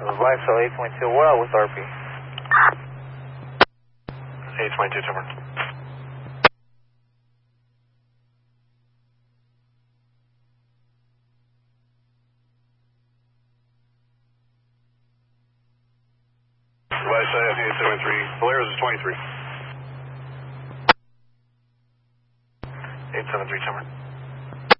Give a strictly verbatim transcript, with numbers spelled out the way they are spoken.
Viso eight twenty-two, well with R P. eight twenty-two, Timber. Viso eight seventy-three, Polaris is twenty-three. eight seventy-three, Timber.